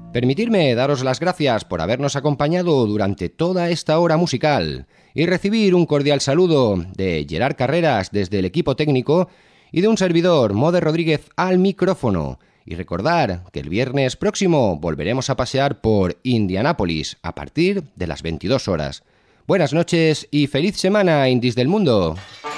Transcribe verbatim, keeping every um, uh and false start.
Permitirme daros las gracias por habernos acompañado durante toda esta hora musical y recibir un cordial saludo de Gerard Carreras desde el equipo técnico y de un servidor, Mode Rodríguez, al micrófono. Y recordar que el viernes próximo volveremos a pasear por Indianápolis a partir de las veintidós horas. Buenas noches y feliz semana, indies del mundo.